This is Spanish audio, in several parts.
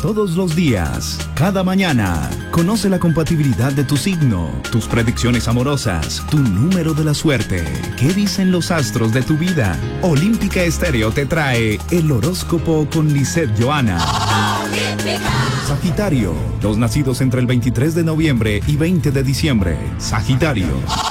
todos los días, cada mañana. Conoce la compatibilidad de tu signo, tus predicciones amorosas, tu número de la suerte. ¿Qué dicen los astros de tu vida? Olímpica Estéreo te trae el horóscopo con Lisette Johanna. Sagitario, los nacidos entre el 23 de noviembre y 20 de diciembre. Sagitario.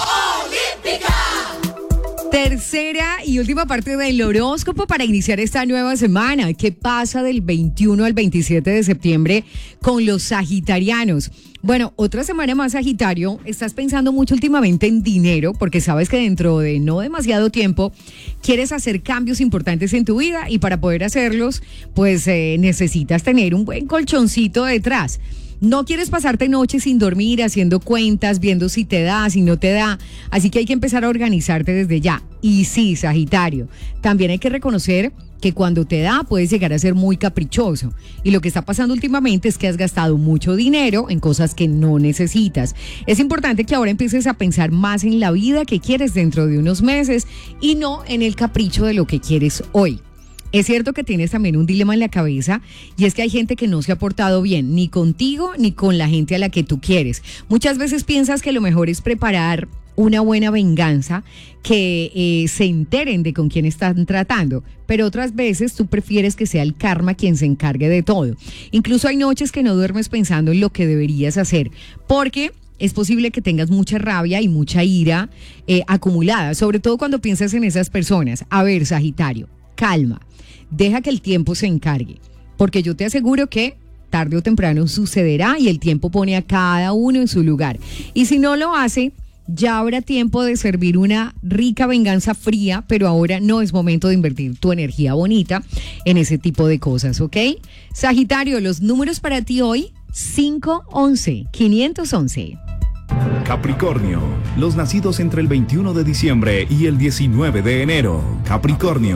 Tercera y última parte del horóscopo para iniciar esta nueva semana. ¿Qué pasa del 21 al 27 de septiembre con los sagitarianos? Bueno, otra semana más, Sagitario. Estás pensando mucho últimamente en dinero porque sabes que dentro de no demasiado tiempo quieres hacer cambios importantes en tu vida y para poder hacerlos, pues necesitas tener un buen colchoncito detrás. No quieres pasarte noches sin dormir, haciendo cuentas, viendo si te da, si no te da. Así que hay que empezar a organizarte desde ya. Y sí, Sagitario, también hay que reconocer que cuando te da puedes llegar a ser muy caprichoso. Y lo que está pasando últimamente es que has gastado mucho dinero en cosas que no necesitas. Es importante que ahora empieces a pensar más en la vida que quieres dentro de unos meses y no en el capricho de lo que quieres hoy. Es cierto que tienes también un dilema en la cabeza y es que hay gente que no se ha portado bien, ni contigo ni con la gente a la que tú quieres. Muchas veces piensas que lo mejor es preparar una buena venganza, que se enteren de con quién están tratando, pero otras veces tú prefieres que sea el karma quien se encargue de todo. Incluso hay noches que no duermes pensando en lo que deberías hacer, porque es posible que tengas mucha rabia y mucha ira acumulada, sobre todo cuando piensas en esas personas. A ver, Sagitario, calma. Deja que el tiempo se encargue, porque yo te aseguro que tarde o temprano sucederá y el tiempo pone a cada uno en su lugar. Y si no lo hace, ya habrá tiempo de servir una rica venganza fría, pero ahora no es momento de invertir tu energía bonita en ese tipo de cosas, ¿ok? Sagitario, los números para ti hoy, 511, 511. Capricornio, los nacidos entre el 21 de diciembre y el 19 de enero. Capricornio.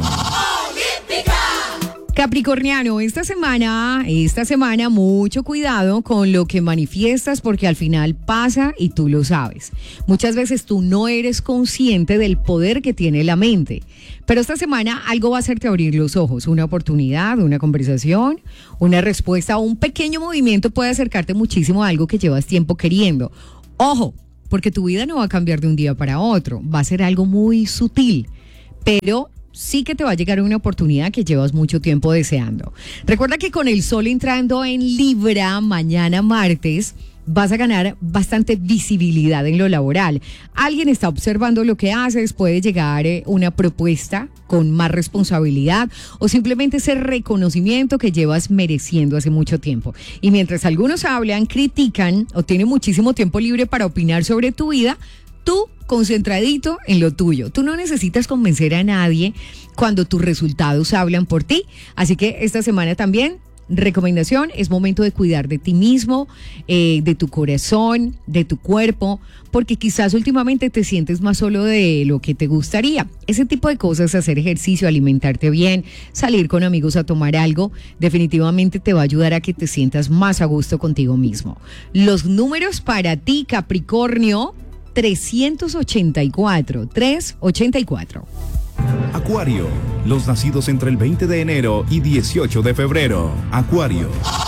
Capricorniano, esta semana, mucho cuidado con lo que manifiestas porque al final pasa y tú lo sabes. Muchas veces tú no eres consciente del poder que tiene la mente, pero esta semana algo va a hacerte abrir los ojos. Una oportunidad, una conversación, una respuesta o un pequeño movimiento puede acercarte muchísimo a algo que llevas tiempo queriendo. Ojo, porque tu vida no va a cambiar de un día para otro, va a ser algo muy sutil, pero sí que te va a llegar una oportunidad que llevas mucho tiempo deseando. Recuerda que con el sol entrando en Libra, mañana martes, vas a ganar bastante visibilidad en lo laboral. Alguien está observando lo que haces, puede llegar una propuesta con más responsabilidad o simplemente ese reconocimiento que llevas mereciendo hace mucho tiempo. Y mientras algunos hablan, critican o tienen muchísimo tiempo libre para opinar sobre tu vida, tú concentradito en lo tuyo. Tú no necesitas convencer a nadie cuando tus resultados hablan por ti. Así que esta semana también, recomendación, es momento de cuidar de ti mismo, de tu corazón, de tu cuerpo, porque quizás últimamente te sientes más solo de lo que te gustaría. Ese tipo de cosas, hacer ejercicio, alimentarte bien, salir con amigos a tomar algo, definitivamente te va a ayudar a que te sientas más a gusto contigo mismo. Los números para ti, Capricornio, 384. Acuario, los nacidos entre el 20 de enero y 18 de febrero. Acuario.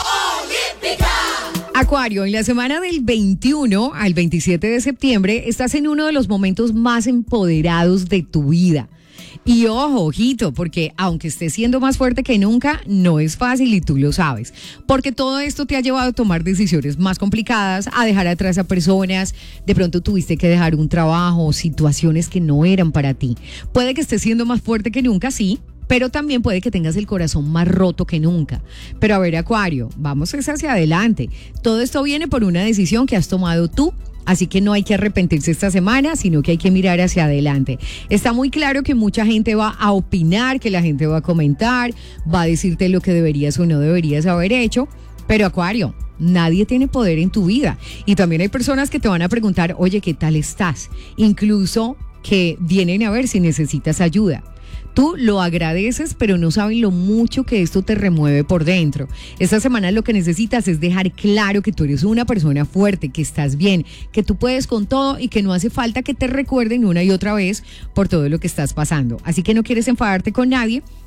Acuario, en la semana del 21 al 27 de septiembre estás en uno de los momentos más empoderados de tu vida. Y ojo, ojito, porque aunque estés siendo más fuerte que nunca, no es fácil y tú lo sabes. Porque todo esto te ha llevado a tomar decisiones más complicadas, a dejar atrás a personas, de pronto tuviste que dejar un trabajo, situaciones que no eran para ti. Puede que estés siendo más fuerte que nunca, sí, pero también puede que tengas el corazón más roto que nunca. Pero a ver, Acuario, vamos hacia adelante. Todo esto viene por una decisión que has tomado tú. Así que no hay que arrepentirse esta semana, sino que hay que mirar hacia adelante. Está muy claro que mucha gente va a opinar, que la gente va a comentar, va a decirte lo que deberías o no deberías haber hecho. Pero Acuario, nadie tiene poder en tu vida. Y también hay personas que te van a preguntar, oye, ¿qué tal estás? Incluso que vienen a ver si necesitas ayuda. Tú lo agradeces, pero no saben lo mucho que esto te remueve por dentro. Esta semana lo que necesitas es dejar claro que tú eres una persona fuerte, que estás bien, que tú puedes con todo y que no hace falta que te recuerden una y otra vez por todo lo que estás pasando. Así que no quieres enfadarte con nadie,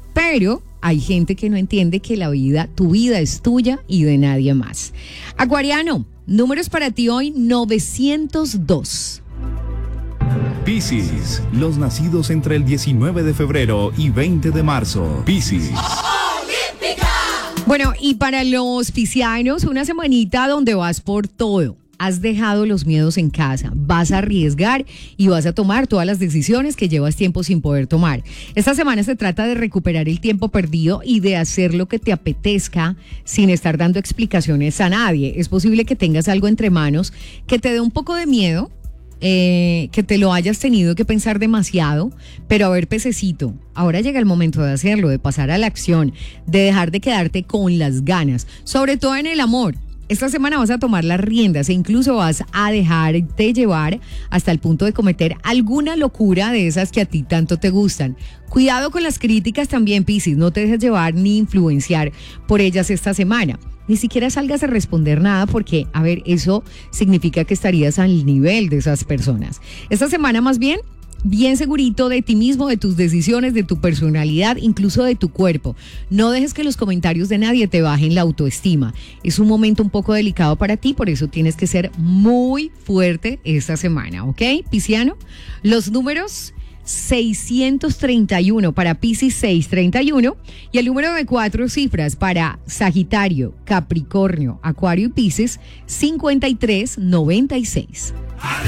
Pero hay gente que no entiende que tu vida es tuya y de nadie más. Acuariano, números para ti hoy, 902. Piscis, los nacidos entre el 19 de febrero y 20 de marzo. Piscis. Bueno, y para los piscianos, una semanita donde vas por todo. Has dejado los miedos en casa, vas a arriesgar y vas a tomar todas las decisiones que llevas tiempo sin poder tomar. Esta semana se trata de recuperar el tiempo perdido y de hacer lo que te apetezca sin estar dando explicaciones a nadie. Es posible que tengas algo entre manos que te dé un poco de miedo, que te lo hayas tenido que pensar demasiado, pero a ver, pececito, ahora llega el momento de hacerlo, de pasar a la acción, de dejar de quedarte con las ganas, sobre todo en el amor. Esta semana vas a tomar las riendas e incluso vas a dejarte llevar hasta el punto de cometer alguna locura de esas que a ti tanto te gustan. Cuidado con las críticas también, Piscis, no te dejes llevar ni influenciar por ellas esta semana. Ni siquiera salgas a responder nada porque, a ver, eso significa que estarías al nivel de esas personas. Esta semana más bien segurito de ti mismo, de tus decisiones, de tu personalidad, incluso de tu cuerpo. No dejes que los comentarios de nadie te bajen la autoestima. Es un momento un poco delicado para ti, por eso tienes que ser muy fuerte esta semana, ¿ok? Pisciano, los números 631 para Piscis, 631, y el número de 4 cifras para Sagitario, Capricornio, Acuario y Piscis, 5396.